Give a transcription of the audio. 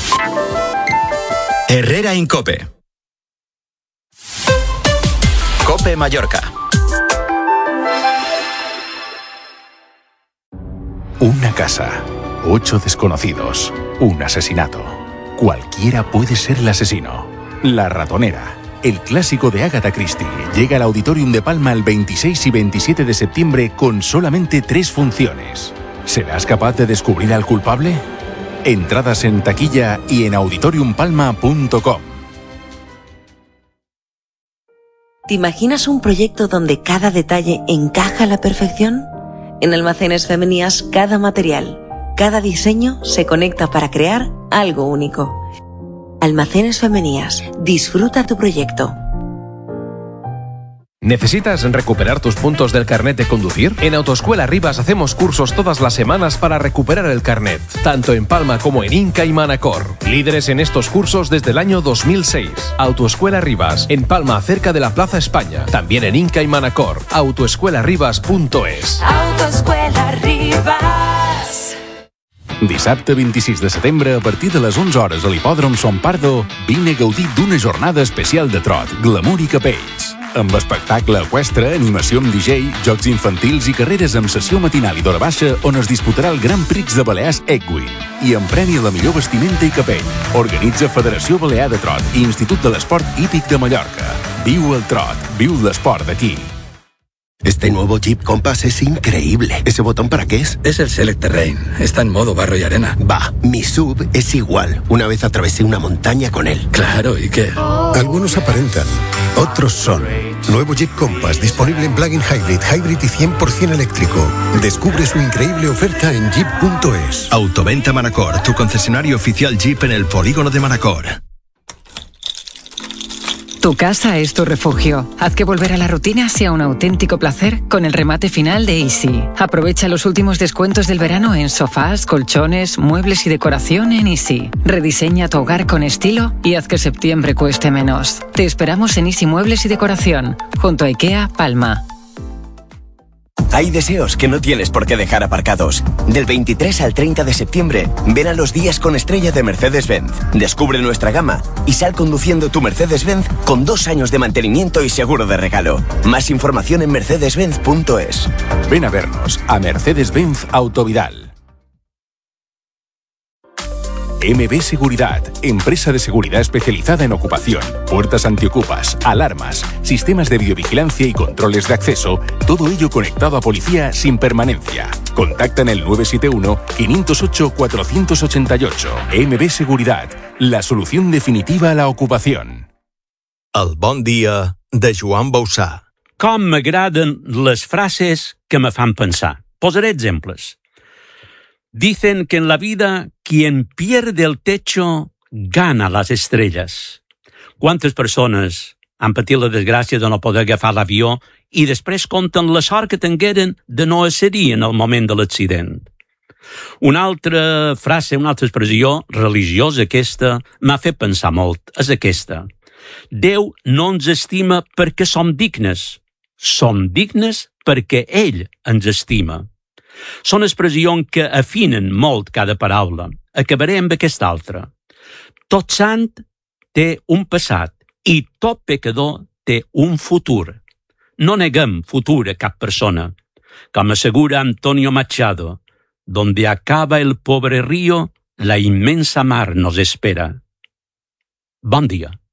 Herrera Incope. Cope Mallorca. Una casa, 8 desconocidos, un asesinato. Cualquiera puede ser el asesino. La ratonera, el clásico de Agatha Christie, llega al Auditorium de Palma el 26 y 27 de septiembre con solamente 3 funciones. ¿Serás capaz de descubrir al culpable? Entradas en taquilla y en auditoriumpalma.com. ¿Te imaginas un proyecto donde cada detalle encaja a la perfección? En Almacenes Femenías, cada material, cada diseño se conecta para crear algo único. Almacenes Femenías, disfruta tu proyecto. ¿Necesitas recuperar tus puntos del carnet de conducir? En Autoescuela Rivas hacemos cursos todas las semanas para recuperar el carnet, tanto en Palma como en Inca y Manacor. Líderes en estos cursos desde el año 2006. Autoescuela Rivas, en Palma, cerca de la Plaza España. También en Inca y Manacor. Autoescuelarivas.es. Autoescuela Rivas. Dissabte 26 de setembre, a partir de les 11 hores a l'Hipòdrom Son Pardo, vine a gaudir d'una jornada especial de trot, glamour i capells. Amb espectacle eqüestre, animació amb DJ, jocs infantils i carreres amb sessió matinal i d'hora baixa on es disputarà el Gran Prix de Balears Equine i en premi a la millor vestimenta i capell. Organitza Federació Balear de Trot i Institut de l'Esport Hípic de Mallorca. Viu el trot, viu l'esport d'aquí. Este nuevo Jeep Compass es increíble. ¿Ese botón para qué es? Es el Select Terrain. Está en modo barro y arena. Va, mi SUV es igual. Una vez atravesé una montaña con él. Claro, ¿y qué? Algunos aparentan, otros son. Nuevo Jeep Compass, disponible en plug-in hybrid y 100% eléctrico. Descubre su increíble oferta en jeep.es. Autoventa Manacor, tu concesionario oficial Jeep en el polígono de Manacor. Tu casa es tu refugio. Haz que volver a la rutina sea un auténtico placer con el remate final de Easy. Aprovecha los últimos descuentos del verano en sofás, colchones, muebles y decoración en Easy. Rediseña tu hogar con estilo y haz que septiembre cueste menos. Te esperamos en Easy Muebles y Decoración, junto a IKEA Palma. Hay deseos que no tienes por qué dejar aparcados. Del 23 al 30 de septiembre, ven a los días con estrella de Mercedes-Benz. Descubre nuestra gama y sal conduciendo tu Mercedes-Benz con 2 años de mantenimiento y seguro de regalo. Más información en mercedes-benz.es. Ven a vernos a Mercedes-Benz Autovidal. MB Seguridad, empresa de seguridad especializada en ocupación, puertas antiocupas, alarmas, sistemas de videovigilancia y controles de acceso, todo ello conectado a policía sin permanencia. Contacta en el 971-508-488. MB Seguridad, la solución definitiva a la ocupación. El bon dia de Joan Bausà. Com m'agraden les frases que me fan pensar. Posaré exemples. Dicen que en la vida quien pierde el techo gana las estrellas. Quantes persones han patit la desgràcia de no poder agafar l'avió i després conten la sort que tingueren de no ser-hi en el moment de l'accident. Una altra frase, una altra expressió religiosa aquesta m'ha fet pensar molt, és aquesta. Déu no ens estima perquè som dignes perquè ell ens estima. Són expressions que afinen molt cada paraula. Acabaré amb aquesta altra. Tot sant té un passat i tot pecador té un futur. No neguem futur a cap persona. Com assegura Antonio Machado, donde acaba el pobre río, la inmensa mar nos espera. Bon dia.